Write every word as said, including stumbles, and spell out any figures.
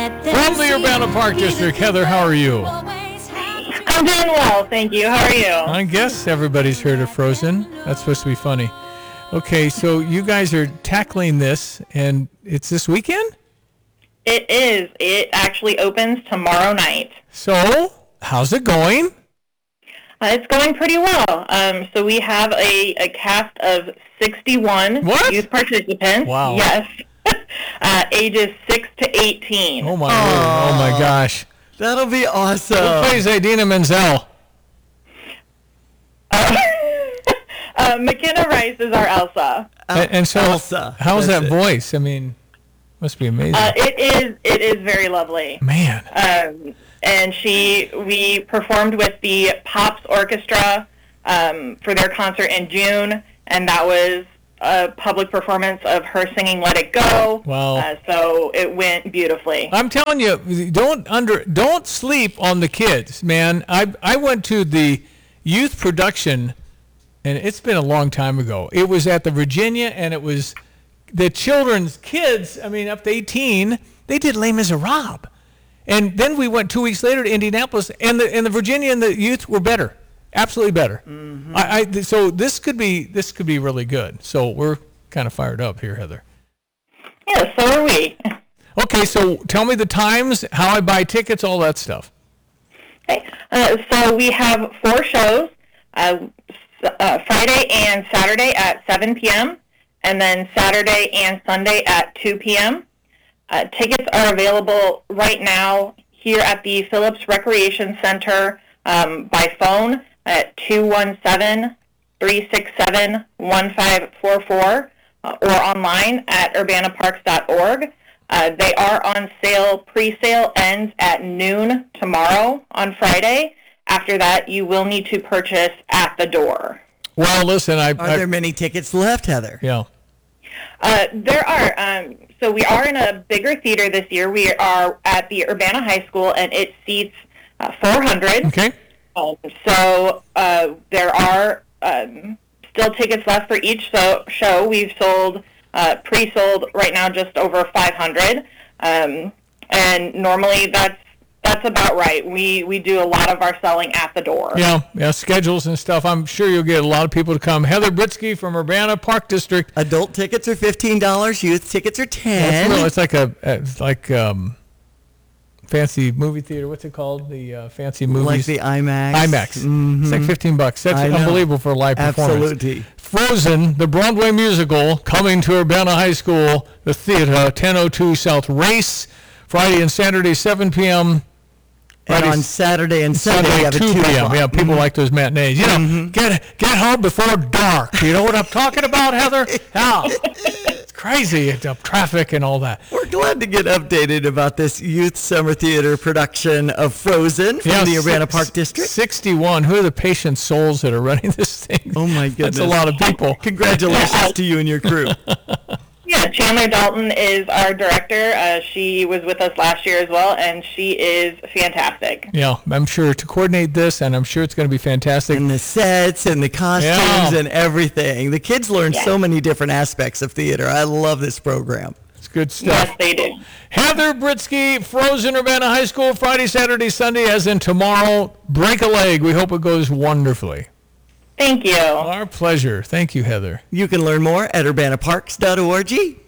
From the Urbana Park District, Heather, how are you? I'm doing well, thank you. How are you? I guess everybody's heard of Frozen. That's supposed to be funny. Okay, so you guys are tackling this, and it's this weekend? It is. It actually opens tomorrow night. So, how's it going? Uh, it's going pretty well. Um, so we have a, a cast of sixty-one What? youth participants. Wow. Yes. uh, ages six to eighteen. Oh, my word. Oh, my gosh. That'll be awesome. Who plays Idina Menzel? Uh, uh, McKenna Rice is our Elsa. And, and so, Elsa. how's That's that it. voice? I mean, must be amazing. Uh, it is. It is very lovely. Man. Um, and she, we performed with the Pops Orchestra um, for their concert in June, and that was a public performance of her singing "Let It Go." Wow. Uh, so it went beautifully. I'm telling you, don't under don't sleep on the kids, man. I I went to the youth production, and it's been a long time ago. It was at the Virginia, and it was the children's kids. I mean, up to eighteen, they did Les Miserables, and then we went two weeks later to Indianapolis, and the and the Virginia and the youth were better, absolutely better. Mm-hmm. I, I so this could be this could be really good. So we're kind of fired up here, Heather. Yeah, so are we. Okay, so tell me the times, how I buy tickets, all that stuff. Okay. Uh, so we have four shows, uh, uh, Friday and Saturday at seven p.m., and then Saturday and Sunday at two p.m. Uh, tickets are available right now here at the Phillips Recreation Center um, by phone at two one seven, three six seven, one five four four uh, or online at urbana parks dot org. Uh, they are on sale. Pre-sale ends at noon tomorrow on Friday. After that, you will need to purchase at the door. Well, listen, I... Are I, there many tickets left, Heather? Yeah. Uh, there are. Um, so we are in a bigger theater this year. We are at the Urbana High School, and it seats uh, four hundred. Okay. Um, so uh, there are um, still tickets left for each so- show. We've sold, uh, pre-sold right now just over five hundred. Um, and normally that's that's about right. We we do a lot of our selling at the door. Yeah, yeah, schedules and stuff. I'm sure you'll get a lot of people to come. Heather Britsky from Urbana Park District. Adult tickets are fifteen dollars. Youth tickets are ten That's dollars. real. It's like a it's like um, fancy movie theater. What's it called? The uh, fancy movies. Like the IMAX. IMAX. Mm-hmm. It's like fifteen bucks. That's I know. unbelievable for a live performance. Absolutely. Frozen, the Broadway musical, coming to Urbana High School, the theater, ten oh two South Race, Friday and Saturday, seven p.m. And Friday, on Saturday and Sunday, Sunday, we have a two two p.m. o'clock. Yeah, people like those matinees. You know, Mm-hmm. get get home before dark. You know what I'm talking about, Heather? Yeah. It's crazy. It's, uh, traffic and all that. We're glad to get updated about this youth summer theater production of Frozen from Yeah, the Urbana six- Park District. sixty-one. Who are the patient souls that are running this thing? Oh my goodness. That's a lot of people. Congratulations to you and your crew. Yeah, Chandler Dalton is our director. Uh, she was with us last year as well, and she is fantastic. Yeah, I'm sure to coordinate this, and I'm sure it's going to be fantastic. And the sets and the costumes Yeah. and everything. The kids learn Yes. so many different aspects of theater. I love this program. It's good stuff. Yes, they do. Heather Britsky, Frozen Urbana High School, Friday, Saturday, Sunday, as in tomorrow. Break a leg. We hope it goes wonderfully. Thank you. Our pleasure. Thank you, Heather. You can learn more at urbana parks dot org.